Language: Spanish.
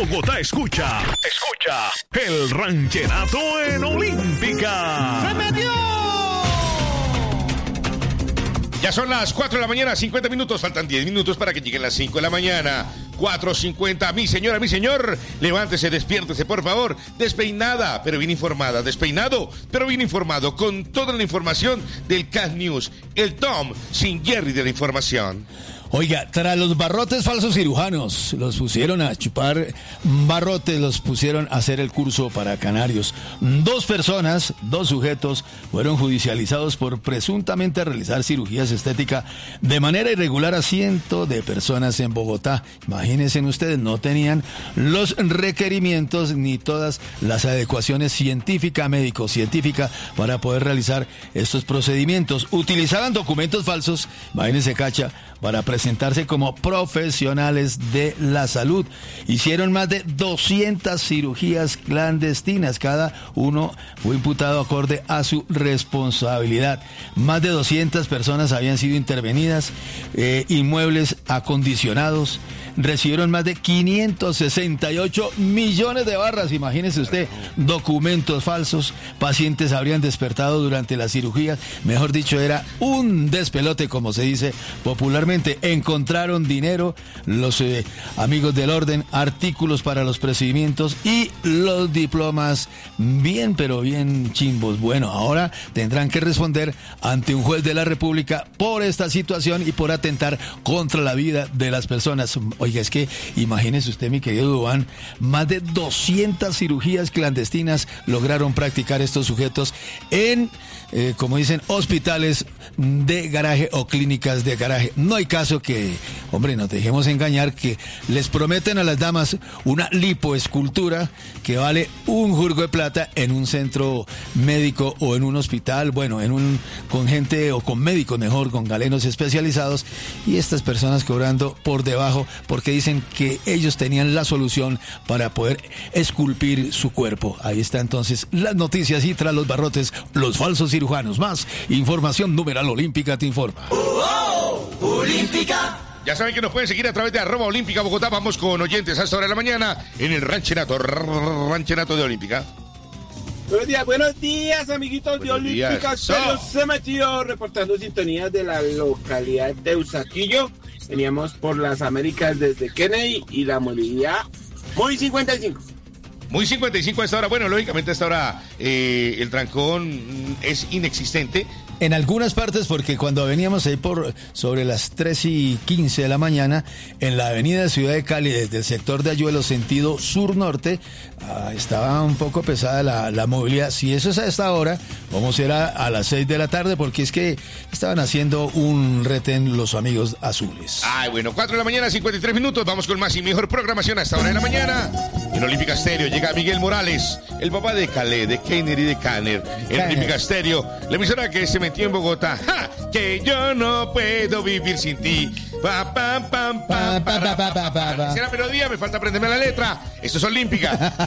Bogotá escucha el ranchenato en Olímpica. ¡Se metió! Ya son las 4 de la mañana, 50 minutos, faltan 10 minutos para que lleguen las 5 de la mañana. 4:50, mi señora, mi señor, levántese, despiértese, por favor, despeinada, pero bien informada, despeinado, pero bien informado, con toda la información del CAT News, el Tom sin Jerry de la información. Oiga, tras los barrotes falsos cirujanos, los pusieron a chupar barrotes, los pusieron a hacer el curso para canarios. 2 personas, 2 sujetos, fueron judicializados por presuntamente realizar cirugías estéticas de manera irregular a cientos de personas en Bogotá. Imagínense ustedes, no tenían los requerimientos ni todas las adecuaciones médico-científicas para poder realizar estos procedimientos. Utilizaban documentos falsos, imagínense, Cacha, para presentarse como profesionales de la salud. Hicieron más de 200 cirugías clandestinas. Cada uno fue imputado acorde a su responsabilidad. Más de 200 personas habían sido intervenidas, inmuebles acondicionados. Recibieron más de 568 millones de barras, imagínese usted, documentos falsos, pacientes habrían despertado durante la cirugía, mejor dicho, era un despelote, como se dice popularmente. Encontraron dinero, los amigos del orden, artículos para los procedimientos y los diplomas bien, pero bien chimbos. Bueno, ahora tendrán que responder ante un juez de la República por esta situación y por atentar contra la vida de las personas. Oiga, es que imagínese usted, mi querido Duván, más de 200 cirugías clandestinas lograron practicar estos sujetos en, como dicen, hospitales de garaje o clínicas de garaje. No hay caso que, hombre, nos dejemos engañar, que les prometen a las damas una lipoescultura que vale un jurgo de plata en un centro médico o en un hospital, bueno, con gente o con médicos, mejor, con galenos especializados, y estas personas cobrando por debajo porque dicen que ellos tenían la solución para poder esculpir su cuerpo. Ahí está entonces las noticias, y tras los barrotes, los falsos cirujanos. Más información, numeral Olímpica te informa. Olímpica. Ya saben que nos pueden seguir a través de @Olímpica Bogotá. Vamos con oyentes a esta hora de la mañana en el ranchenato de Olímpica. Buenos días, amiguitos de Olímpica. Se metió reportando sintonías de la localidad de Usaquillo. Veníamos por las Américas desde Kennedy y la movilidad muy 55. Muy 55 a esta hora. Bueno, lógicamente a esta hora el trancón es inexistente. En algunas partes, porque cuando veníamos ahí sobre las 3:15 de la mañana, en la avenida Ciudad de Cali, desde el sector de Ayuelo, sentido sur-norte, estaba un poco pesada la movilidad. Si eso es a esta hora, vamos a ir a las 6 de la tarde, porque es que estaban haciendo un retén los amigos azules. Ay, bueno, 4 de la mañana, 53 minutos. Vamos con más y mejor programación a esta hora de la mañana. En Olímpica Estéreo llega Miguel Morales, el papá de Calais, de Keiner y de Kanner. En Olímpica Estéreo, la emisora que se metió en Bogotá. ¡Ja! Que yo no puedo vivir sin ti. Esa melodía, me falta aprenderme la letra. Esto es Olímpica.